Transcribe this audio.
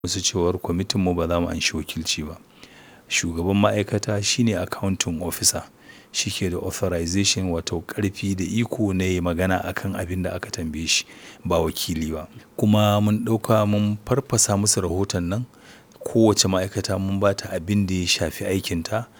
musu cewar kwamitinmu ba za mu anshi wakilci ba. Shugaban ma'aikata shine accounting officer. Shi ke da authorization wato ƙarfi da iko na yi magana akan abin da aka tambaye shi ba wakili ba. Kuma mun ɗauka mun farfasa musu rahoton nan. Kowace ma'aikata mun ba ta abin da ya shafi aikinta